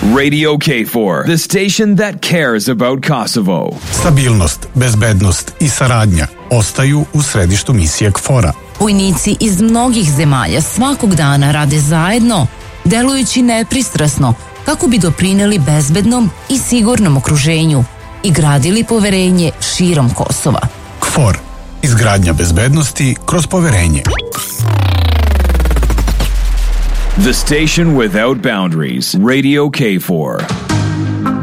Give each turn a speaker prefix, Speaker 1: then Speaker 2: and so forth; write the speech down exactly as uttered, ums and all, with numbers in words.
Speaker 1: Radio K four, the station that cares about Kosovo.
Speaker 2: Stabilnost, bezbednost i saradnja ostaju u središtu misije K four-a.
Speaker 3: Vojnici iz mnogih zemalja svakog dana rade zajedno, delujući nepristrasno kako bi doprineli bezbednom i sigurnom okruženju i gradili poverenje širom Kosova.
Speaker 2: K four. Izgradnja bezbednosti kroz poverenje.
Speaker 1: The station without boundaries. Radio K four.